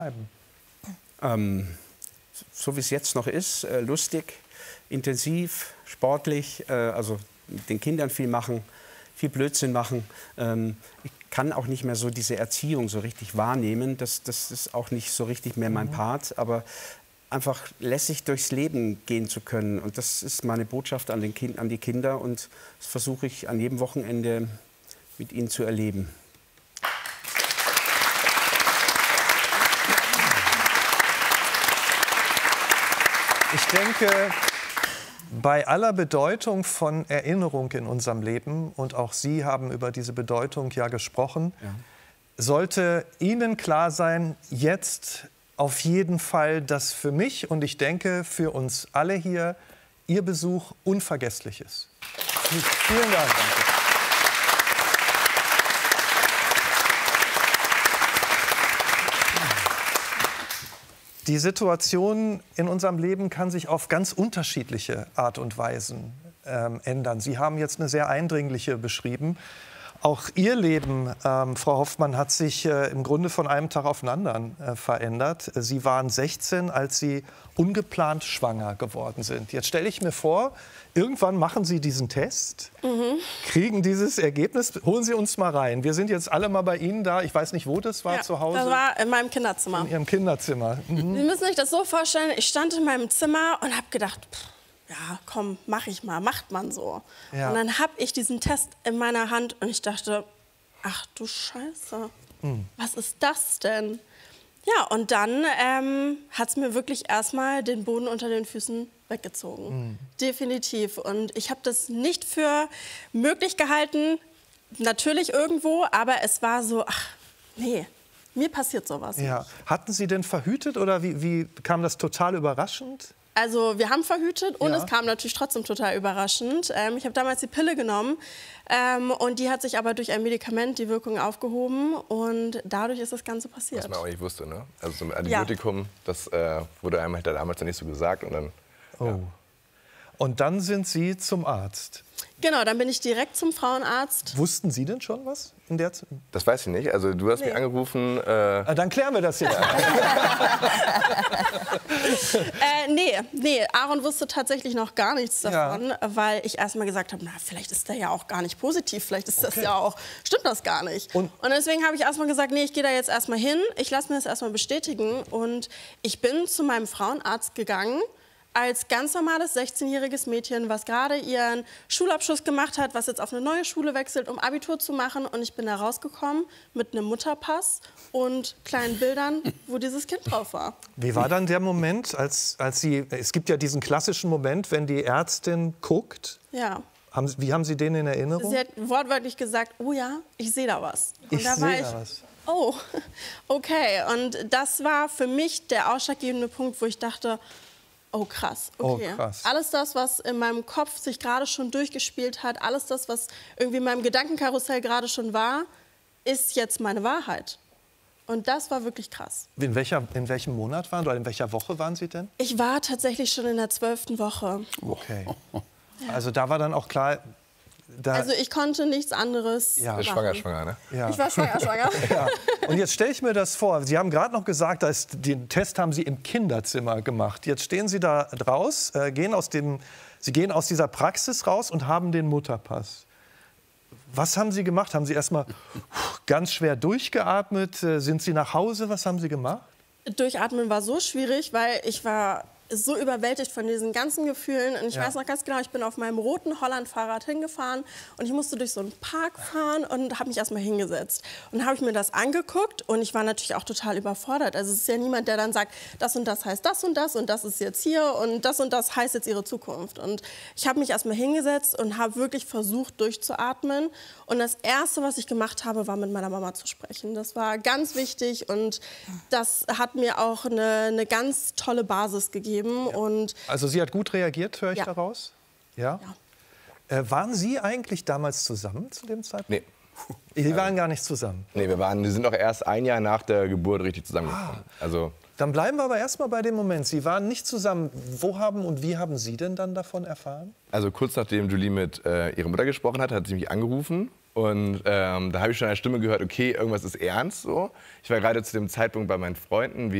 So wie es jetzt noch ist, lustig, intensiv, sportlich, also mit den Kindern viel machen, viel Blödsinn machen. Ich kann auch nicht mehr so diese Erziehung so richtig wahrnehmen. Das ist auch nicht so richtig mehr mein Part. Aber einfach lässig durchs Leben gehen zu können. Und das ist meine Botschaft an die Kinder. Und das versuche ich an jedem Wochenende mit ihnen zu erleben. Ich denke, bei aller Bedeutung von Erinnerung in unserem Leben, und auch Sie haben über diese Bedeutung ja gesprochen, sollte Ihnen klar sein, jetzt auf jeden Fall, dass für mich und ich denke für uns alle hier Ihr Besuch unvergesslich ist. Vielen Dank. Danke. Die Situation in unserem Leben kann sich auf ganz unterschiedliche Art und Weisen ändern. Sie haben jetzt eine sehr eindringliche beschrieben. Auch Ihr Leben, Frau Hoffmann, hat sich im Grunde von einem Tag auf den anderen verändert. Sie waren 16, als Sie ungeplant schwanger geworden sind. Jetzt stelle ich mir vor, irgendwann machen Sie diesen Test, kriegen dieses Ergebnis. Holen Sie uns mal rein. Wir sind jetzt alle mal bei Ihnen da. Ich weiß nicht, wo das war, zu Hause. Das war in meinem Kinderzimmer. In Ihrem Kinderzimmer. Sie müssen sich das so vorstellen, ich stand in meinem Zimmer und habe gedacht, ja, komm, mach ich mal, macht man so. Ja. Und dann habe ich diesen Test in meiner Hand und ich dachte, ach du Scheiße, was ist das denn? Ja, und dann hat es mir wirklich erstmal den Boden unter den Füßen weggezogen. Definitiv. Und ich habe das nicht für möglich gehalten, natürlich irgendwo, aber es war so, ach nee, mir passiert sowas Ja. nicht. Hatten Sie denn verhütet oder wie kam das total überraschend? Also wir haben verhütet und Ja. es kam natürlich trotzdem total überraschend. Ich habe damals die Pille genommen und die hat sich aber durch ein Medikament die Wirkung aufgehoben und dadurch ist das Ganze passiert. Was man auch nicht wusste, ne? Also so ein Antibiotikum, das wurde einem halt damals dann nicht so gesagt und dann... Ja. Und dann sind Sie zum Arzt. Genau, dann bin ich direkt zum Frauenarzt. Wussten Sie denn schon was in der Zeit? Das weiß ich nicht. Also du hast mich angerufen... Dann klären wir das jetzt. Nee, Aaron wusste tatsächlich noch gar nichts davon, weil ich erst mal gesagt habe, na, vielleicht ist der ja auch gar nicht positiv, vielleicht ist das ja auch, stimmt das gar nicht. Und deswegen habe ich erst mal gesagt, nee, ich gehe da jetzt erst mal hin, ich lasse mir das erst mal bestätigen und ich bin zu meinem Frauenarzt gegangen, als ganz normales 16-jähriges Mädchen, was gerade ihren Schulabschluss gemacht hat, was jetzt auf eine neue Schule wechselt, um Abitur zu machen. Und ich bin da rausgekommen mit einem Mutterpass und kleinen Bildern, wo dieses Kind drauf war. Wie war dann der Moment, als Sie, es gibt ja diesen klassischen Moment, wenn die Ärztin guckt. Ja. Wie haben Sie den in Erinnerung? Sie hat wortwörtlich gesagt, oh ja, ich sehe da was. Und Ich da sehe war da was. Oh, okay. Und das war für mich der ausschlaggebende Punkt, wo ich dachte, oh krass, okay. Oh, krass. Alles das, was in meinem Kopf sich gerade schon durchgespielt hat, alles das, was irgendwie in meinem Gedankenkarussell gerade schon war, ist jetzt meine Wahrheit. Und das war wirklich krass. In welchem Monat waren oder in welcher Woche waren Sie denn? Ich war tatsächlich schon in der 12. Woche. Okay. Also da war dann auch klar... Also ich konnte nichts anderes machen. Schwanger, ne? Ja. Ich war schwanger. Ja. Und jetzt stelle ich mir das vor. Sie haben gerade noch gesagt, den Test haben Sie im Kinderzimmer gemacht. Jetzt stehen Sie da raus, Sie gehen aus dieser Praxis raus und haben den Mutterpass. Was haben Sie gemacht? Haben Sie erst mal ganz schwer durchgeatmet? Sind Sie nach Hause? Was haben Sie gemacht? Durchatmen war so schwierig, weil ich war so überwältigt von diesen ganzen Gefühlen. Und ich weiß noch ganz genau, ich bin auf meinem roten Holland-Fahrrad hingefahren und ich musste durch so einen Park fahren und habe mich erstmal hingesetzt. Und dann habe ich mir das angeguckt und ich war natürlich auch total überfordert. Also es ist ja niemand, der dann sagt, das und das heißt das und das ist jetzt hier und das heißt jetzt ihre Zukunft. Und ich habe mich erstmal hingesetzt und habe wirklich versucht durchzuatmen. Und das Erste, was ich gemacht habe, war mit meiner Mama zu sprechen. Das war ganz wichtig und das hat mir auch eine ganz tolle Basis gegeben. Und also sie hat gut reagiert, höre ich Ja. daraus? Ja. Waren Sie eigentlich damals zusammen zu dem Zeitpunkt? Nee. Sie waren gar nicht zusammen. Nee, wir sind auch erst ein Jahr nach der Geburt richtig zusammengekommen. Also Dann bleiben wir aber erstmal bei dem Moment. Sie waren nicht zusammen. Wo haben und wie haben Sie denn dann davon erfahren? kurz nachdem Julie mit ihrer Mutter gesprochen hat, hat sie mich angerufen Und da habe ich schon an der Stimme gehört, okay, irgendwas ist ernst so. Ich war gerade zu dem Zeitpunkt bei meinen Freunden,